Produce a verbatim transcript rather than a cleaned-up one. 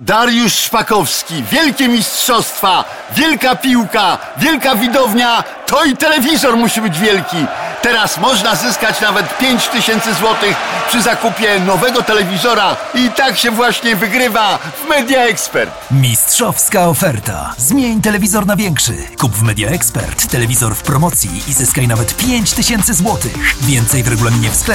Dariusz Szpakowski, wielkie mistrzostwa, wielka piłka, wielka widownia, to i telewizor musi być wielki. Teraz można zyskać nawet pięć tysięcy złotych przy zakupie nowego telewizora i tak się właśnie wygrywa w Media Expert. Mistrzowska oferta. Zmień telewizor na większy. Kup w Media Expert telewizor w promocji i zyskaj nawet pięć tysięcy złotych. Więcej w regulaminie w sklepie.